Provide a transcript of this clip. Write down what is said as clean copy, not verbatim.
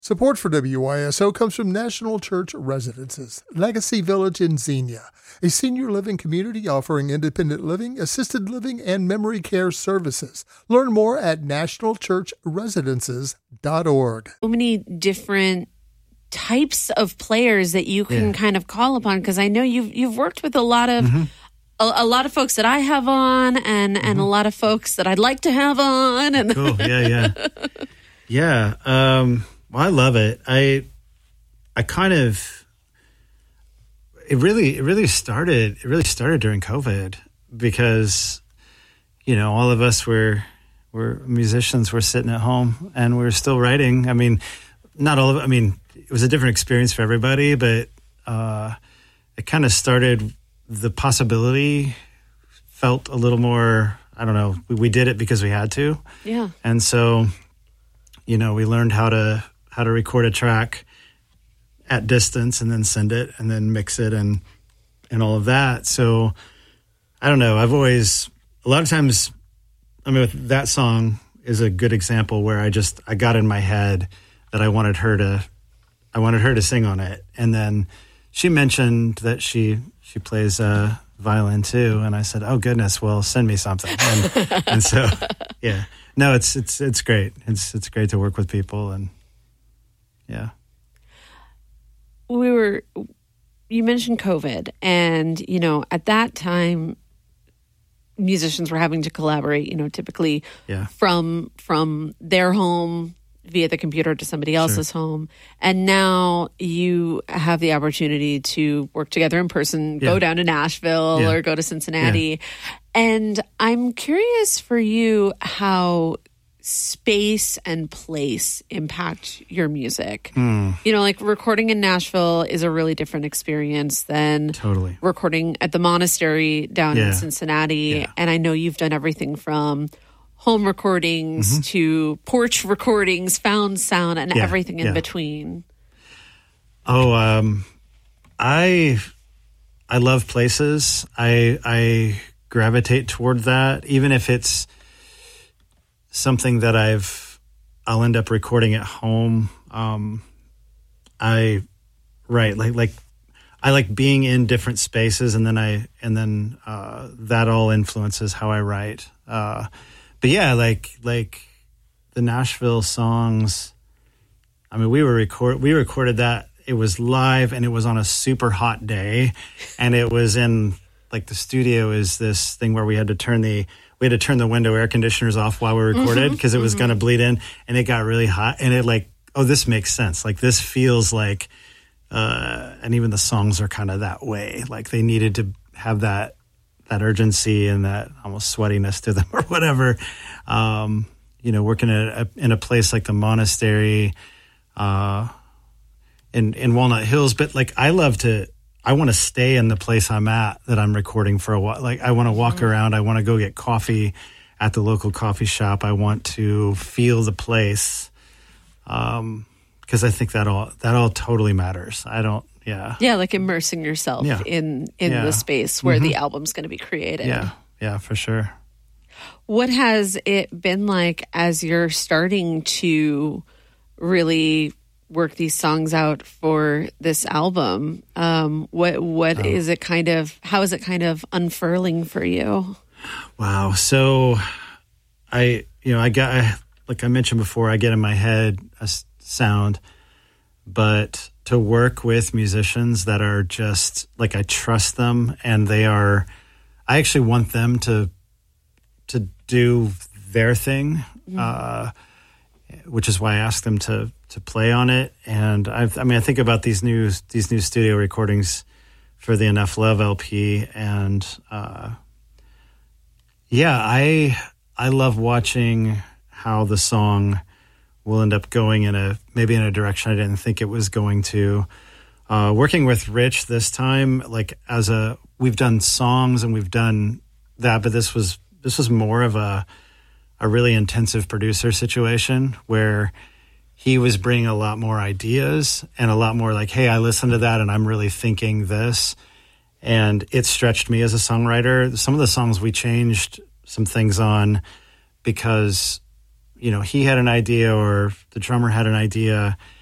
Support for WYSO comes from National Church Residences, Legacy Village in Xenia, a senior living community offering independent living, assisted living, and memory care services. Learn more at nationalchurchresidences.org. So many different types of players that you can kind of call upon, because I know you've worked with a lot of a lot of folks that I have on, and a lot of folks that I'd like to have on. And cool, yeah. Well, I love it. I kind of it really started during COVID, because all of us were musicians. We're sitting at home and we're still writing. I mean, not all of it. I mean, it was a different experience for everybody, but it kind of started. The possibility felt a little more. I don't know. We did it because we had to. Yeah. And so, we learned how to record a track at distance and then send it and then mix it and all of that. So I don't know. I've always, a lot of times, with that song is a good example where I got in my head that I wanted her to sing on it. And then she mentioned that she plays violin too. And I said, oh goodness, well, send me something. And so, yeah, no, it's great. It's great to work with people. And yeah. You mentioned COVID, and, at that time, musicians were having to collaborate, typically from their home via the computer to somebody else's home. And now you have the opportunity to work together in person, go down to Nashville or go to Cincinnati. Yeah. And I'm curious for you how space and place impact your music. Like recording in Nashville is a really different experience than recording at the monastery down in Cincinnati. And I know you've done everything from home recordings to porch recordings, found sound, and everything in between. Oh, I love places. I gravitate toward that, even if it's something that I'll end up recording at home. I like being in different spaces, and then that all influences how I write. But yeah, like the Nashville songs. We recorded that. It was live, and it was on a super hot day, and it was in the studio is this thing where we had to turn the window air conditioners off while we recorded because it was going to bleed in, and it got really hot, and it this makes sense. This feels like, and even the songs are kind of that way. They needed to have that urgency and that almost sweatiness to them or whatever. Working in a place like the monastery, in Walnut Hills, but I want to stay in the place I'm at that I'm recording for a while. I want to walk around. I want to go get coffee at the local coffee shop. I want to feel the place. Because I think that all totally matters. Like immersing yourself in the space where the album's going to be created. Yeah, for sure. What has it been like as you're starting to really work these songs out for this album? What is it how is it kind of unfurling for you? Wow. So I like I mentioned before, I get in my head a sound, but to work with musicians that are just I trust them, and I actually want them to do their thing, which is why I asked them to play on it. And I think about these new studio recordings for the Enough Love LP, and I love watching how the song will end up going maybe in a direction I didn't think it was going to. Working with Rich this time, we've done songs and we've done that, but this was more of a really intensive producer situation where he was bringing a lot more ideas and a lot more hey, I listened to that and I'm really thinking this. And it stretched me as a songwriter. Some of the songs we changed some things on because, he had an idea or the drummer had an idea,